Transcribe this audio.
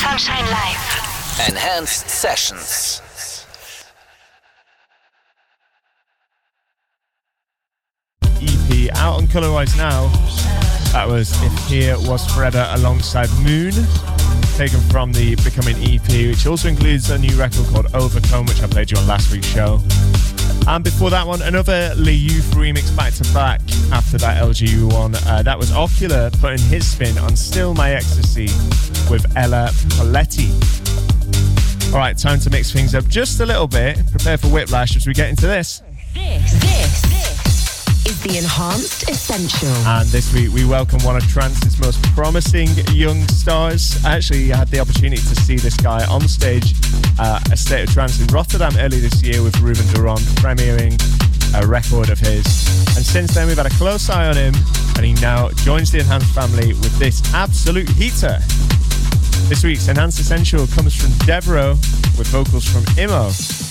Sunshine Live. Enhanced Sessions. EP out on Colorwise now. That was If Here Was Forever alongside Moon, taken from the Becoming EP, which also includes a new record called Overcome, which I played you on last week's show. And before that one, another Le Youth remix back to back after that LGU one. That was Ocular putting his spin on Still My Ecstasy with Ella Poletti. Alright, time to mix things up just a little bit. Prepare for whiplash as we get into this. This is the Enhanced Essential. And this week we welcome one of trance's most promising young stars. I actually had the opportunity to see this guy on stage at A State of Trance in Rotterdam early this year with Ruben Durand, premiering a record of his. And since then we've had a close eye on him, and he now joins the Enhanced family with this absolute heater. This week's Enhanced Essential comes from Devereaux with vocals from Imo.